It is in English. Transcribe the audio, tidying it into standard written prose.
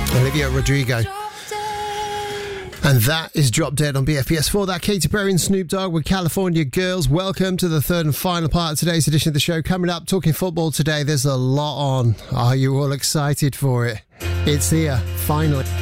Olivia Rodrigo. And that is Drop Dead on BFBS4. That Katy Perry and Snoop Dogg with California Girls. Welcome to the third and final part of today's edition of the show. Coming up, talking football today. There's a lot on. Are you all excited for it? It's here, finally.